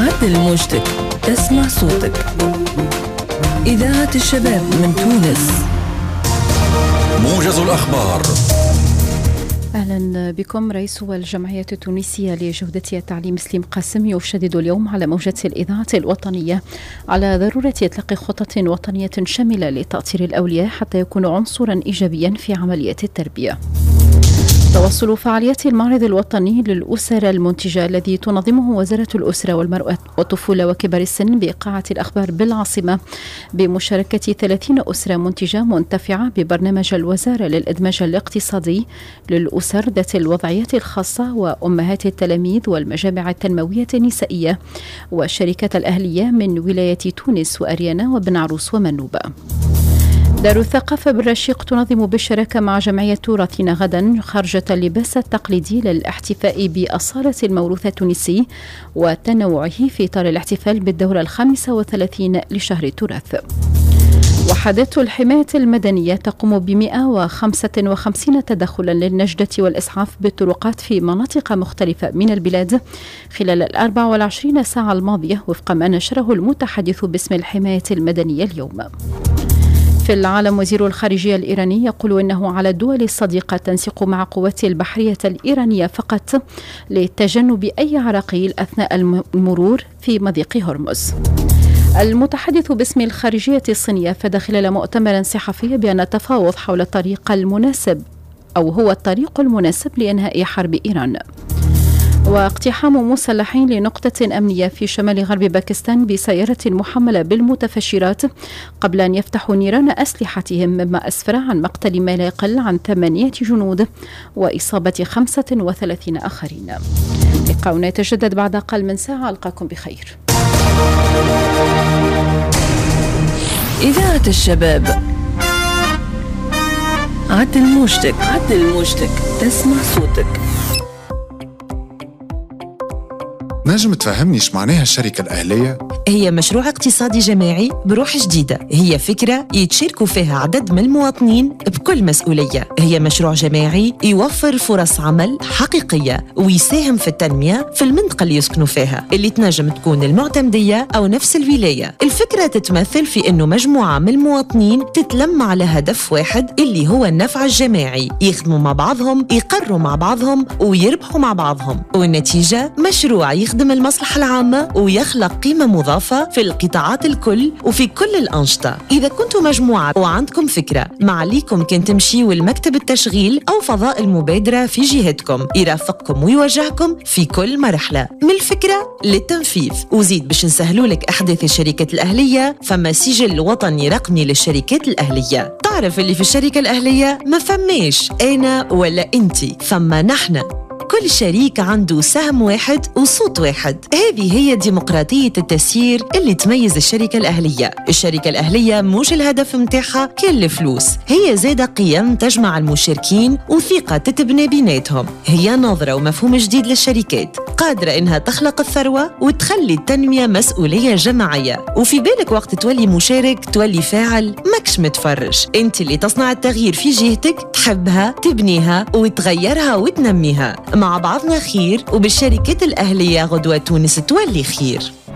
عدل موجتك، تسمع صوتك. إذاعة الشباب من تونس. موجز الأخبار. أهلا بكم. رئيس الجمعية التونسية لجودة التعليم سليم قاسم يشدد اليوم على موجة الإذاعة الوطنية على ضرورة إطلاق خطط وطنية شاملة لتأطير الأولياء حتى يكونوا عنصرا إيجابيا في عملية التربية. تواصل فعاليات المعرض الوطني للأسر المنتجة الذي تنظمه وزارة الأسرة والمرأة والطفولة وكبار السن بقاعة الأخبار بالعاصمة بمشاركة 30 أسرة منتجة منتفعة ببرنامج الوزارة للإدماج الاقتصادي للأسر ذات الوضعيات الخاصة وأمهات التلاميذ والمجامع التنموية النسائية والشركات الأهلية من ولاية تونس وأريانا وبن عروس ومنوبة. دار الثقافة بالرشيق تنظم بالشراكة مع جمعية تراثنا غدا خرجة اللباس التقليدي للاحتفاء بأصالة الموروث التونسي وتنوعه في إطار الاحتفال بالدورة 35 لشهر التراث. وحدات الحماية المدنية تقوم ب 155 تدخلا للنجدة والإسعاف بالطرقات في مناطق مختلفة من البلاد خلال 24 ساعة الماضية وفق ما نشره المتحدث باسم الحماية المدنية اليوم. في العالم، وزير الخارجية الإيراني يقول إنه على الدول الصديقة تنسيق مع قوات البحرية الإيرانية فقط لتجنب أي عراقيل أثناء المرور في مضيق هرمز. المتحدث باسم الخارجية الصينية أفاد خلال مؤتمر صحفي بأن التفاوض حول الطريق المناسب هو الطريق المناسب لإنهاء حرب إيران. واقتحام مسلحين لنقطة أمنية في شمال غرب باكستان بسيارة محملة بالمتفجرات قبل أن يفتحوا نيران أسلحتهم، مما أسفر عن مقتل ما لا يقل عن 8 جنود وإصابة 35 آخرين. لقاؤنا يتجدد بعد أقل من ساعة. ألقاكم بخير. إذاعة الشباب. عدل موجتك، تسمع صوتك. نجم تفهمني ايش معناها الشركة الأهلية؟ هي مشروع اقتصادي جماعي بروح جديدة، هي فكرة يتشاركوا فيها عدد من المواطنين بكل مسؤولية. هي مشروع جماعي يوفر فرص عمل حقيقية ويساهم في التنمية في المنطقة اللي يسكنوا فيها، اللي تنجم تكون المعتمدية أو نفس الولاية. الفكرة تتمثل في أنه مجموعة من المواطنين تتلم على هدف واحد اللي هو النفع الجماعي، يخدموا مع بعضهم، يقروا مع بعضهم ويربحوا مع بعضهم، والنتيجة مشروع يخدم المصلحة العامة ويخلق قيمة مضافة في القطاعات الكل وفي كل الأنشطة. إذا كنتوا مجموعة وعندكم فكرة، ما عليكم كان تمشيوا المكتب التشغيل أو فضاء المبادرة في جهتكم، يرافقكم ويوجهكم في كل مرحلة من الفكرة للتنفيذ. وزيد باش نسهلوا لك أحداث الشركات الأهلية، فما سجل وطني رقمي للشركات الأهلية. تعرف اللي في الشركة الأهلية ما فماش أنا ولا أنتي، فما نحن. كل شريك عنده سهم واحد وصوت واحد. هذه هي ديمقراطية التسيير اللي تميز الشركة الأهلية. الشركة الأهلية مش الهدف متاعها كل الفلوس، هي زادة قيم تجمع المشاركين وثقة تتبنى بيناتهم. هي نظرة ومفهوم جديد للشركات قادرة إنها تخلق الثروة وتخلي التنمية مسؤولية جماعية. وفي بالك وقت تولي مشارك تولي فاعل، ماكش متفرج. انت اللي تصنع التغيير في جهتك، تحبها تبنيها وتغيرها وتنميها. مع بعضنا خير، وبالشركات الأهلية غدوة تونس تولي خير.